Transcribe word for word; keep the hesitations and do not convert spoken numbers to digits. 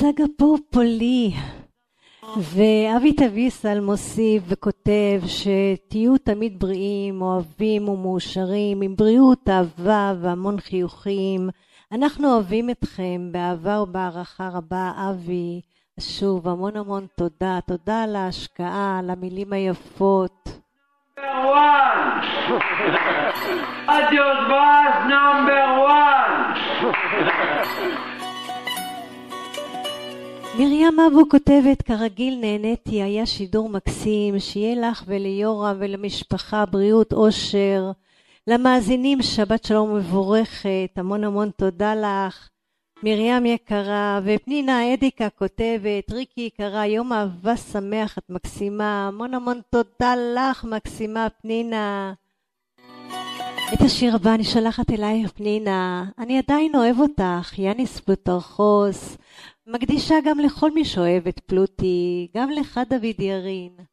סגה פופולי. ואבי תביסל מוסיף וכותב שתהיו תמיד בריאים, אוהבים ומאושרים, עם בריאות, אהבה והמון חיוכים. אנחנו אוהבים אתכם באהבה ובהערכה רבה, אבי. שוב, המון המון תודה. תודה על ההשקעה, על המילים היפות. one. Adios was number one. מרים אבו כותבת, כרגיל נהניתי, היה שידור מקסים, שיהיה לך וליורה ולמשפחה בריאות אושר, למאזינים שבת שלום מבורכת, המון המון תודה לך. מרים יקרה, ופנינה אדיקה כותבת, ריקי יקרה, יום אהבה שמח, את מקסימה, המון המון תודה לך מקסימה פנינה. את השיר הבא אני שולחת אלייך פנינה, אני עדיין אוהב אותך, יאניס פלוטרחוס, מקדישה גם לכל מי שאוהב את פלוטי, גם לך דוד ירין.